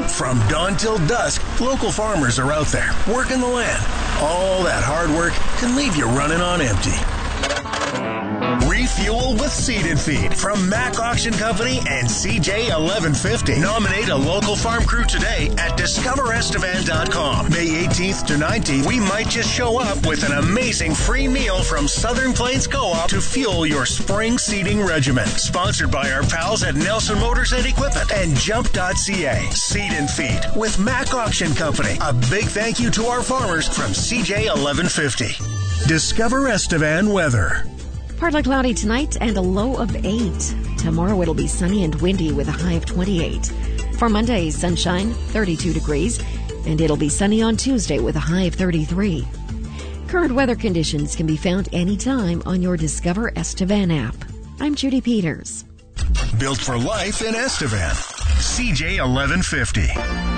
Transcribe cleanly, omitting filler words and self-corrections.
From dawn till dusk, local farmers are out there working the land. All that hard work can leave you running on empty. Refuel with Seed and Feed from Mack Auction Company and CJ 1150. Nominate a local farm crew today at discoverestevan.com. May 18th to 19th, we might just show up with an amazing free meal from Southern Plains Co-op to fuel your spring seeding regimen. Sponsored by our pals at Nelson Motors and Equipment and Jump.ca. Seed and Feed with Mack Auction Company. A big thank you to our farmers from CJ 1150. Discover Estevan weather. Partly cloudy tonight and a low of 8. Tomorrow it'll be sunny and windy with a high of 28. For Monday, sunshine, 32 degrees, and it'll be sunny on Tuesday with a high of 33. Current weather conditions can be found anytime on your Discover Estevan app. I'm Judy Peters. Built for life in Estevan. CJ 1150.